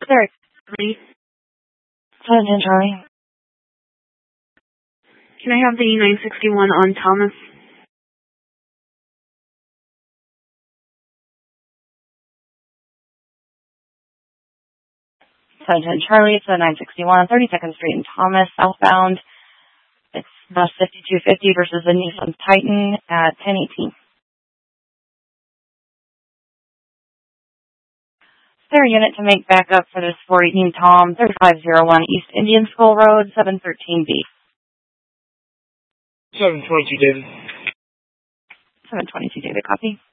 Derek. 710 Charlie. Can I have the 961 on Thomas? Charlie, it's the 961, 32nd Street in Thomas, southbound. It's bus 5250 versus the Nissan Titan at 1018. Is there a unit to make backup for this 418 Tom, 3501 East Indian School Road, 713B? 722 David. 722 David, copy.